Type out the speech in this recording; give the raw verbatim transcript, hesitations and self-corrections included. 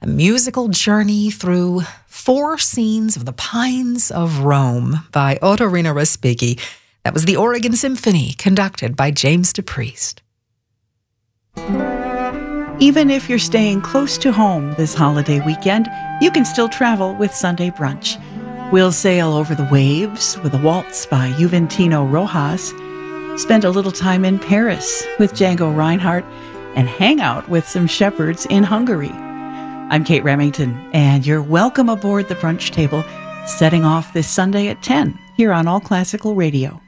a musical journey through four scenes of the Pines of Rome by Ottorino Respighi. That was the Oregon Symphony, conducted by James DePriest. Even if you're staying close to home this holiday weekend, you can still travel with Sunday Brunch. We'll sail over the waves with a waltz by Juventino Rojas, spend a little time in Paris with Django Reinhardt, and hang out with some shepherds in Hungary. I'm Kate Remington, and you're welcome aboard the brunch table, setting off this Sunday at ten here on All Classical Radio.